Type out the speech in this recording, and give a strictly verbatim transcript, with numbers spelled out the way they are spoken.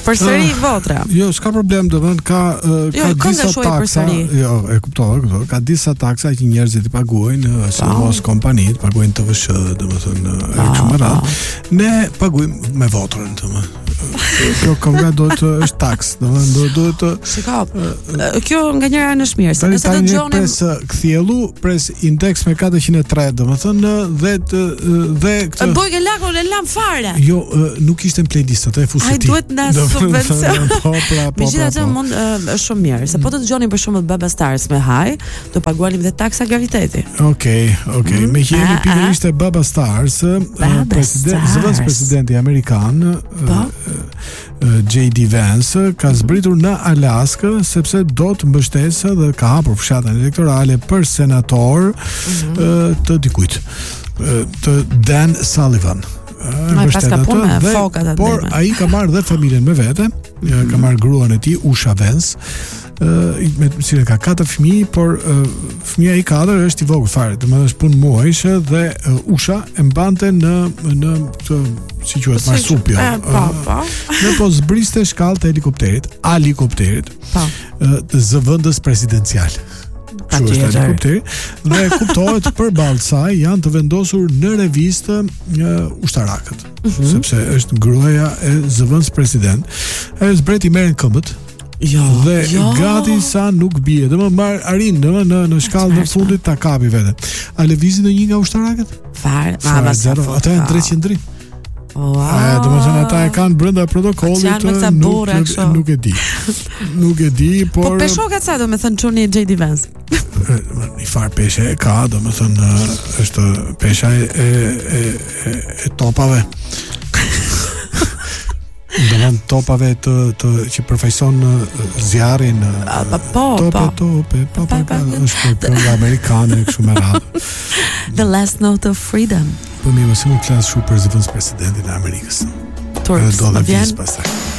Përsëri votra. Jo, s'ka problem, domethënë ka uh, ka Jo, disa taksa. Jo, e kuptova, kuptova. Ka disa taksa që njerëzit i paguajnë, sidomos kompanitë, paguajnë T V S H, domethënë e kështu me radhë. Ne paguajmë me votrën, domethënë. Kjo konga do të është taks, domethënë do duhet të Shiko, kjo nga njëra anë është mirë, se nëse të dëgjonim pres kthjellu, pres indeks me katëqind e tre, domethënë dhe të, dhe këtë Boj ke lagun e lam fare. Jo, nuk ishte në playlistat, e fusi ti. Ai duhet na subvencion. Po, pra, po. Megjithatë mund është shumë mirë, se po të dëgjonim për shembull Baba Stars me Haj, do paguanim dhe taksa graviteti. Okej, okej. Me që jemi pikërisht e Baba Stars, president, zëvendës presidenti amerikan, J D Vance ka zbritur në Alaskë sepse do të mbështesë dhe ka hapur fshatën elektorale për senator të dikujt, të Dan Sullivan. Ai pas ka punë me fokat atë. Por ai ka marrë dhe familjen me vete, ka marrë gruan e tij, Usha Vance, me të cilën ka katër fëmijë, por fëmia i katër është i vogël fare, domethënë është punë muajshe dhe Usha e mbante në në këtë si quhet marsupio. Po, po. Ne po zbriste shkallë të helikopterit, helikopterit. Po. Të zëvendës presidencial. Kështu është helikopteri dhe kuptohet përballë saj janë të vendosur në revistë ushtarakët, mm-hmm. sepse është gruaja e zëvendës president. Ai zbreti merren këmbët. Jo, dhe jo. Gati sa nuk bie. Do më marr arin në në në shkallën e fundit ta kapi veten. A lëvizin ndonjë nga ushtarakët? Fare, ma ata janë drejt qendrit. Wow. A, do të thënë ata e kanë brenda protokollit, nuk, nuk e di. Nuk e di, por Po peshoka ca do të thënë çuni J D Vance. Një far peshe e ka, do të thënë është pesha e e e, e topave. Do në topave të, të që përfaqëson zjarrin. Po, tope, tope, po, po, po, është këngë amerikane kështu me radhë. The Last Note of Freedom. Po mirë, mëse më klasë shumë për zëvendës presidentin e Amerikës. Turks, do dhe vjen. vizë pastaj.